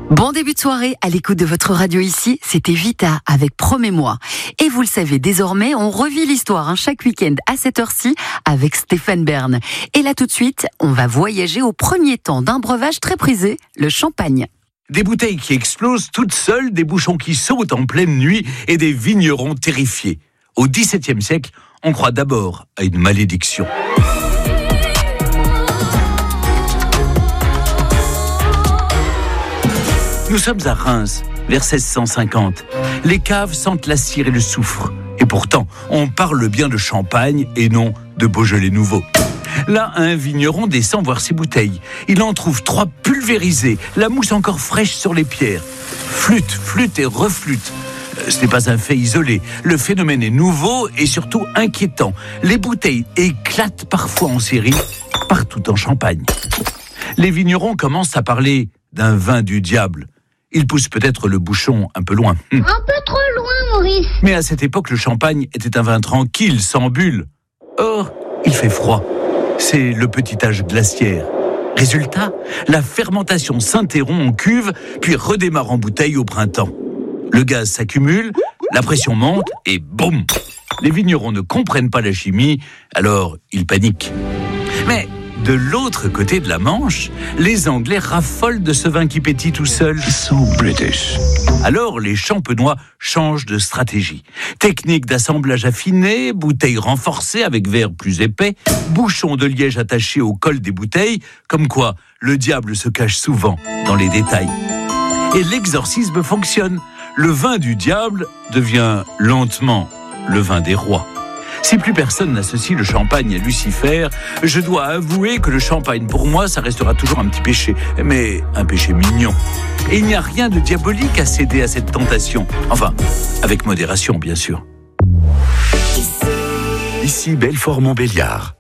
Bon début de soirée à l'écoute de votre radio ici, c'était Vita avec Promets-moi. Et vous le savez, désormais, on revit l'histoire chaque week-end à cette heure-ci avec Stéphane Bern. Et là tout de suite, on va voyager au premier temps d'un breuvage très prisé, le champagne. Des bouteilles qui explosent toutes seules, des bouchons qui sautent en pleine nuit et des vignerons terrifiés. Au XVIIe siècle, on croit d'abord à une malédiction. Nous sommes à Reims, vers 1650. Les caves sentent la cire et le soufre. Et pourtant, on parle bien de champagne et non de Beaujolais nouveau. Là, un vigneron descend voir ses bouteilles. Il en trouve 3 pulvérisées, la mousse encore fraîche sur les pierres. Flûte et reflûte. Ce n'est pas un fait isolé. Le phénomène est nouveau et surtout inquiétant. Les bouteilles éclatent parfois en série, partout en Champagne. Les vignerons commencent à parler d'un vin du diable. Ils poussent peut-être le bouchon un peu loin. Un peu trop loin, Maurice. Mais à cette époque, le champagne était un vin tranquille, sans bulles. Or, il fait froid. C'est le petit âge glaciaire. Résultat, la fermentation s'interrompt en cuve, puis redémarre en bouteille au printemps. Le gaz s'accumule, la pression monte et boum! Les vignerons ne comprennent pas la chimie, alors ils paniquent. Mais de l'autre côté de la Manche, les Anglais raffolent de ce vin qui pétille tout seul. So British. Alors les champenois changent de stratégie. Technique d'assemblage affinée, bouteilles renforcées avec verre plus épais, bouchons de liège attachés au col des bouteilles, comme quoi le diable se cache souvent dans les détails. Et l'exorcisme fonctionne. Le vin du diable devient lentement le vin des rois. Si plus personne n'associe le champagne à Lucifer, je dois avouer que le champagne, pour moi, ça restera toujours un petit péché, mais un péché mignon. Et il n'y a rien de diabolique à céder à cette tentation. Enfin, avec modération, bien sûr. Ici Belfort-Montbéliard.